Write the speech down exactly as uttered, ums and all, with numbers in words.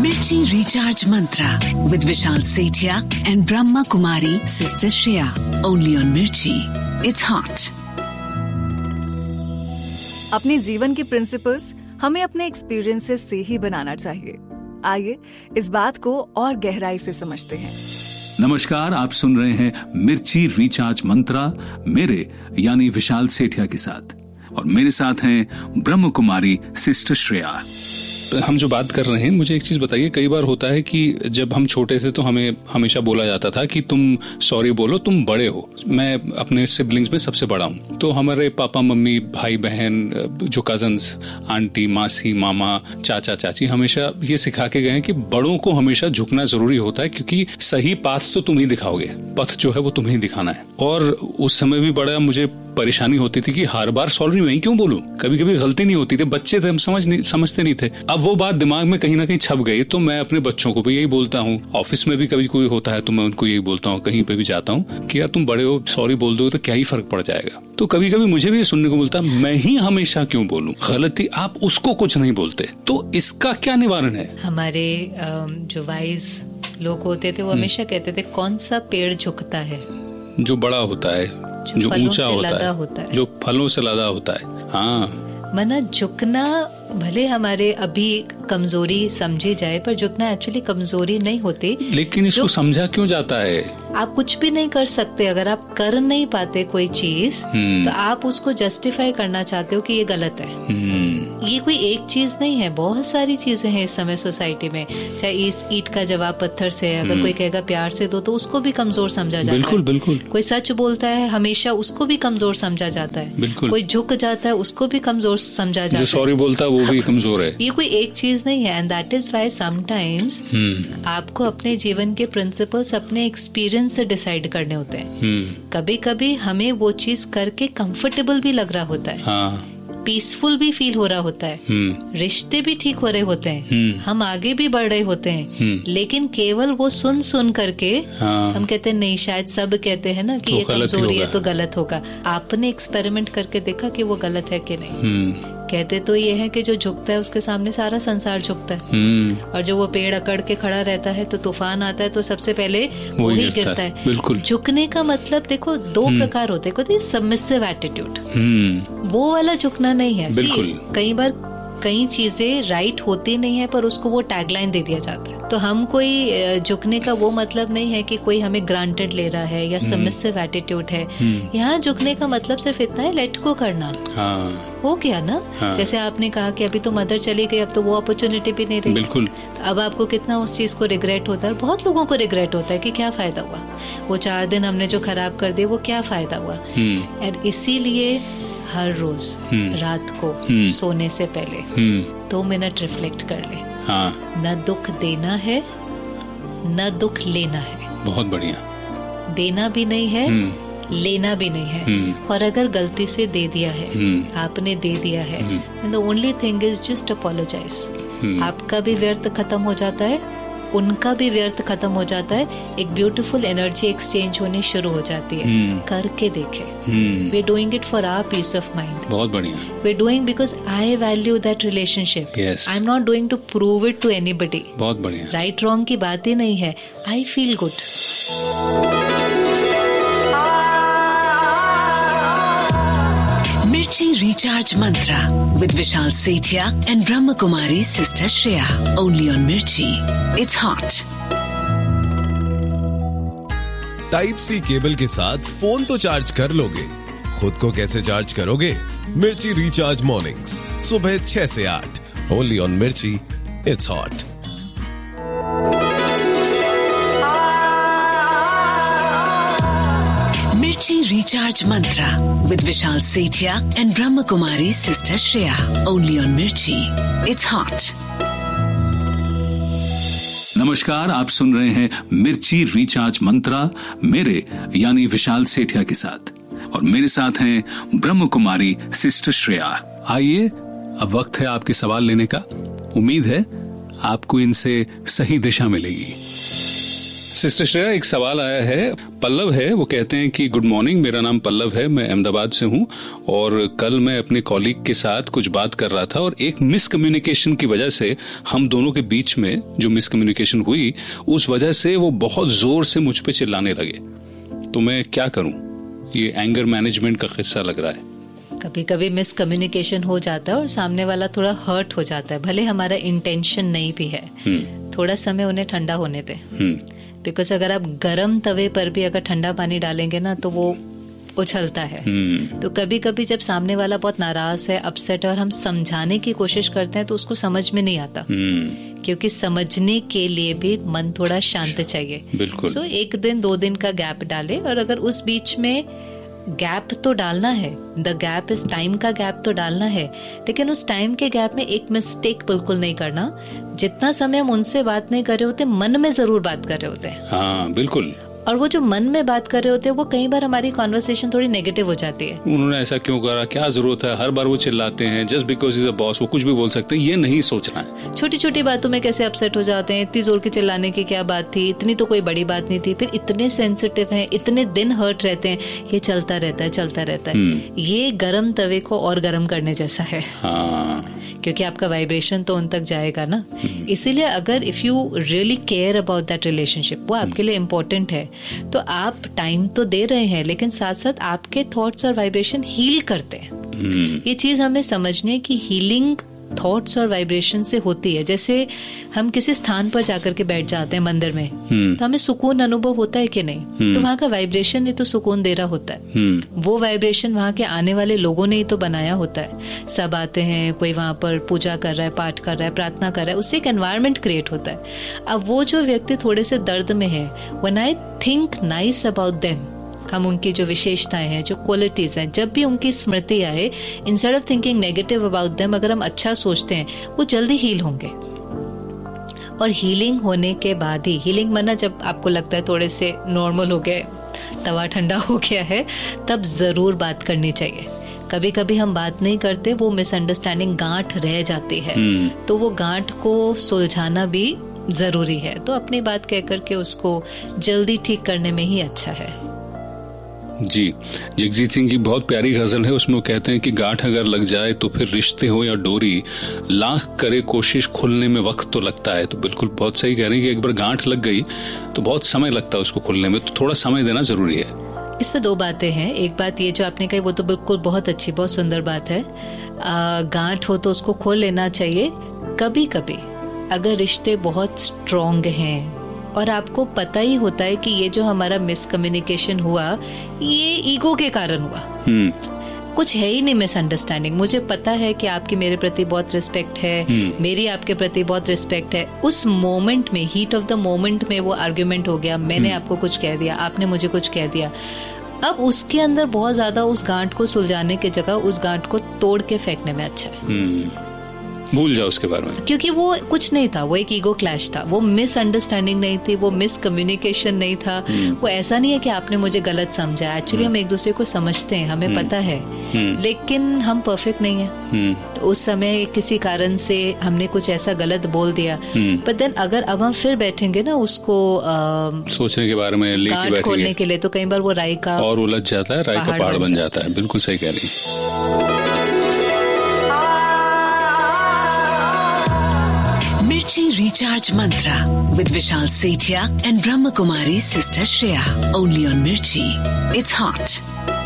Mirchi Recharge Mantra with Vishal Sethia and Brahma Kumari Sister Shreya. Only on Mirchi. It's hot. अपने जीवन के principles हमें अपने experiences से ही बनाना चाहिए। आइए इस बात को और गहराई से समझते हैं। नमस्कार, आप सुन रहे हैं मिर्ची रिचार्ज मंत्रा मेरे यानी विशाल सेठिया के साथ, और मेरे साथ हैं ब्रह्म कुमारी सिस्टर श्रेया। हम जो बात कर रहे हैं, मुझे एक चीज बताइए, कई बार होता है कि जब हम छोटे थे तो हमें हमेशा बोला जाता था कि तुम सॉरी बोलो, तुम बड़े हो। मैं अपने सिबलिंग्स में सबसे बड़ा हूँ, तो हमारे पापा मम्मी भाई बहन जो कजन्स आंटी मासी मामा चाचा चाची हमेशा ये सिखा के गए हैं कि बड़ों को हमेशा झुकना जरूरी होता है, क्योंकि सही पाथ तो तुम ही दिखाओगे, पथ जो है वो तुम्हें ही दिखाना है। और उस समय भी बड़ा मुझे परेशानी होती थी कि हर बार सॉरी मैं ही क्यों बोलूं, कभी कभी गलती नहीं होती थी, बच्चे थे हम समझ नहीं समझते नहीं थे। अब वो बात दिमाग में कहीं ना कहीं छप गई, तो मैं अपने बच्चों को भी यही बोलता हूँ, ऑफिस में भी कभी कोई होता है तो मैं उनको यही बोलता हूँ, कहीं पे भी जाता हूँ कि यार तुम बड़े हो, सॉरी बोल दोगे तो क्या ही फर्क पड़ जाएगा। तो कभी कभी मुझे भी ये सुनने को मिलता है, मैं ही हमेशा क्यों बोलूं, गलती आप उसको कुछ नहीं बोलते, तो इसका क्या निवारण है? हमारे जो वाइज लोग होते थे वो हमेशा कहते थे, कौन सा पेड़ झुकता है? जो बड़ा होता है, जो ऊंचा होता है, होता है, जो फलों से लदा होता है। हाँ, मना झुकना भले हमारे अभी कमजोरी समझी जाए, पर झुकना एक्चुअली कमजोरी नहीं होती। लेकिन इसको समझा क्यों जाता है? आप कुछ भी नहीं कर सकते, अगर आप कर नहीं पाते कोई चीज तो आप उसको जस्टिफाई करना चाहते हो कि ये गलत है। ये कोई एक चीज नहीं है, बहुत सारी चीजें हैं इस समय सोसाइटी में। चाहे इस ईंट का जवाब पत्थर से है, अगर कोई कहेगा प्यार से दो तो उसको भी कमजोर समझा जाता बिल्कुल, है। बिल्कुल। कोई सच बोलता है हमेशा, उसको भी कमजोर समझा जाता है। बिल्कुल। कोई झुक जाता है उसको भी कमजोर समझा जाता है। जो सॉरी बोलता है वो भी कमजोर है। ये कोई एक चीज नहीं है, and that is why sometimes आपको अपने जीवन के प्रिंसिपल्स अपने एक्सपीरियंस से डिसाइड करने होते हैं। कभी कभी हमें वो चीज करके कंफर्टेबल भी लग रहा होता है, हाँ। पीसफुल भी फील हो रहा होता है, रिश्ते भी ठीक हो रहे होते हैं, हम आगे भी बढ़ रहे होते हैं, लेकिन केवल वो सुन सुन करके हाँ। हम कहते हैं नहीं, शायद सब कहते हैं ना कि तो ये कमजोरी है तो गलत होगा। आपने एक्सपेरिमेंट करके देखा कि वो गलत है कि नहीं? कहते तो ये है कि जो झुकता है उसके सामने सारा संसार झुकता है, और जो वो पेड़ अकड़ के खड़ा रहता है तो तूफान आता है तो सबसे पहले वो ही गिरता है। बिल्कुल। झुकने का मतलब देखो दो प्रकार होते हैं, सबमिसिव एटीट्यूड, वो वाला झुकना नहीं है। कई बार कई चीजें राइट होती नहीं है पर उसको वो टैगलाइन दे दिया जाता है, तो हम कोई झुकने का वो मतलब नहीं है कि कोई हमें ग्रांटेड ले रहा है या सबमिसिव एटीट्यूड है। यहाँ झुकने का मतलब सिर्फ इतना है, लेट गो करना। हाँ। हो गया ना। हाँ। जैसे आपने कहा कि अभी तो मदर चली गई, अब तो वो अपॉर्चुनिटी भी नहीं रही। बिल्कुल। तो अब आपको कितना उस चीज को रिग्रेट होता है, बहुत लोगों को रिग्रेट होता है कि क्या फायदा हुआ, वो चार दिन हमने जो खराब कर दिए वो क्या फायदा हुआ। और इसीलिए हर रोज रात को सोने से पहले दो मिनट रिफ्लेक्ट कर ले। हाँ। न दुख देना है न दुख लेना है। बहुत बढ़िया। देना भी नहीं है, लेना भी नहीं है, और अगर गलती से दे दिया है, आपने दे दिया है, the only thing is just apologise. आपका भी व्यर्थ खत्म हो जाता है, उनका भी व्यर्थ खत्म हो जाता है, एक ब्यूटीफुल एनर्जी एक्सचेंज होनी शुरू हो जाती है। करके देखे। We are doing it for our piece of mind. बहुत बढ़िया। We are doing because I value that relationship. I am not doing to prove it to anybody. बहुत बढ़िया। राइट रॉन्ग की बात ही नहीं है, I feel good. Mirchi Recharge Mantra with Vishal Sethia and Brahma Kumari Sister Shreya. Only on Mirchi. It's hot. Type C cable के साथ phone तो charge कर लोगे, खुद को कैसे चार्ज करोगे? मिर्ची रिचार्ज मॉर्निंग्स सुबह छह से आठ, ओनली ऑन मिर्ची। It's hot. Mirchi Recharge Mantra with Vishal Sethia and Brahma Kumari Sister Shreya. Only on Mirchi. It's hot. नमस्कार, आप सुन रहे हैं मिर्ची रिचार्ज मंत्रा मेरे यानी विशाल सेठिया के साथ, और मेरे साथ हैं ब्रह्म कुमारी सिस्टर श्रेया। आइए, अब वक्त है आपके सवाल लेने का। उम्मीद है आपको इनसे सही दिशा मिलेगी। सिस्टर श्रेया, एक सवाल आया है, पल्लव है, वो कहते हैं कि गुड मॉर्निंग, मेरा नाम पल्लव है, मैं अहमदाबाद से हूँ और कल मैं अपने कॉलीग के साथ कुछ बात कर रहा था और एक मिसकम्युनिकेशन की वजह से हम दोनों के बीच में जो मिसकम्युनिकेशन हुई उस वजह से वो बहुत जोर से मुझ पे चिल्लाने लगे, तो मैं क्या करूं? ये एंगर मैनेजमेंट का किस्सा लग रहा है। कभी कभी मिसकम्युनिकेशन हो जाता है और सामने वाला थोड़ा हर्ट हो जाता है, भले हमारा इंटेंशन नहीं भी है। थोड़ा समय उन्हें ठंडा होने दे, बिकॉज अगर आप गर्म तवे पर भी अगर ठंडा पानी डालेंगे ना तो वो उछलता है। तो कभी कभी जब सामने वाला बहुत नाराज है, अपसेट है और हम समझाने की कोशिश करते हैं तो उसको समझ में नहीं आता, क्योंकि समझने के लिए भी मन थोड़ा शांत चाहिए। बिल्कुल। सो एक दिन दो दिन का गैप डाले, और अगर उस बीच में गैप तो डालना है, द गैप इस टाइम का गैप तो डालना है, लेकिन उस टाइम के गैप में एक मिस्टेक बिल्कुल नहीं करना। जितना समय हम उनसे बात नहीं कर रहे होते, मन में जरूर बात कर रहे होते हैं। हाँ बिल्कुल। और वो जो मन में बात कर रहे होते हैं वो कई बार हमारी कॉन्वर्सेशन थोड़ी नेगेटिव हो जाती है। उन्होंने ऐसा क्यों करा, क्या जरूरत है, हर बार वो चिल्लाते हैं, just because is a boss, वो कुछ भी बोल सकते हैं, ये नहीं सोचना है। छोटी छोटी बातों में कैसे अपसेट हो जाते हैं, इतनी जोर के चिल्लाने की क्या बात थी, इतनी तो कोई बड़ी बात नहीं थी, फिर इतने सेंसिटिव हैं, इतने दिन हर्ट रहते हैं, ये चलता रहता है चलता रहता है। ये गर्म तवे को और गर्म करने जैसा है। हाँ। क्योंकि आपका वाइब्रेशन तो उन तक जाएगा ना। इसीलिए अगर if you really care about that relationship, वो आपके लिए इम्पोर्टेंट है, तो आप टाइम तो दे रहे हैं, लेकिन साथ साथ आपके थॉट्स और वाइब्रेशन हील करते हैं। ये चीज हमें समझने की हीलिंग थॉट्स और वाइब्रेशन से होती है। जैसे हम किसी स्थान पर जाकर के बैठ जाते हैं मंदिर में, तो हमें सुकून अनुभव होता है कि नहीं? तो वहाँ का वाइब्रेशन ही तो सुकून दे रहा होता है। वो वाइब्रेशन वहाँ के आने वाले लोगों ने ही तो बनाया होता है। सब आते हैं, कोई वहाँ पर पूजा कर रहा है, पाठ कर रहा है, प्रार्थना कर रहा है, उससे एक एनवायरनमेंट क्रिएट होता है। अब वो जो व्यक्ति थोड़े से दर्द में है, when I think nice about them, हम उनकी जो विशेषताएं हैं, जो क्वालिटीज हैं, जब भी उनकी स्मृति आए, instead of thinking negative about them, अगर हम अच्छा सोचते हैं, वो जल्दी हील होंगे। और हीलिंग होने के बाद ही, हीलिंग माना जब आपको लगता है थोड़े से नॉर्मल हो गए, तवा ठंडा हो गया है, तब जरूर बात करनी चाहिए। कभी कभी हम बात नहीं करते, वो मिसअंडरस्टैंडिंग गांठ रह जाती है, तो वो गांठ को सुलझाना भी जरूरी है। तो अपनी बात कह करके उसको जल्दी ठीक करने में ही अच्छा है। जी, जगजीत सिंह की बहुत प्यारी गजल है, उसमें वो कहते हैं कि गांठ अगर लग जाए तो फिर रिश्ते हो या डोरी, लाख करे कोशिश खुलने में वक्त तो लगता है। तो बिल्कुल बहुत सही कह रहे हैं कि एक बार गांठ लग गई तो बहुत समय लगता है उसको खुलने में, तो थोड़ा समय देना जरूरी है। इसमें दो बातें हैं। एक बात ये जो आपने कही वो तो बिल्कुल बहुत अच्छी, बहुत सुंदर बात है। गांठ हो तो उसको खोल लेना चाहिए। कभी कभी अगर रिश्ते बहुत स्ट्रॉन्ग हैं और आपको पता ही होता है कि ये जो हमारा मिसकम्युनिकेशन हुआ, ये ईगो के कारण हुआ, कुछ है ही नहीं मिसअंडरस्टैंडिंग, मुझे पता है कि आपकी मेरे प्रति बहुत रिस्पेक्ट है, मेरी आपके प्रति बहुत रिस्पेक्ट है, उस मोमेंट में, हीट ऑफ द मोमेंट में वो आर्ग्यूमेंट हो गया, मैंने आपको कुछ कह दिया, आपने मुझे कुछ कह दिया। अब उसके अंदर बहुत ज्यादा उस गांठ को सुलझाने की जगह उस गांठ को तोड़ के फेंकने में अच्छा है। भूल जाओ उसके बारे में, क्योंकि वो कुछ नहीं था, वो एक ईगो क्लैश था, वो मिसअंडरस्टैंडिंग नहीं थी, वो मिसकम्युनिकेशन नहीं था। वो ऐसा नहीं है कि आपने मुझे गलत समझा, एक्चुअली हम एक दूसरे को समझते हैं, हमें पता है, लेकिन हम परफेक्ट नहीं है। तो उस समय किसी कारण से हमने कुछ ऐसा गलत बोल दिया, पर देन अगर अब हम फिर बैठेंगे ना उसको आ, सोचने के बारे में, लेके खोलने के लिए, तो कई बार वो राई का और उलझ जाता है, राई का पहाड़ बन जाता है। बिल्कुल सही कह रही है। Mirchi Recharge Mantra with Vishal Sethia and Brahma Kumari Sister Shreya. Only on Mirchi. It's hot.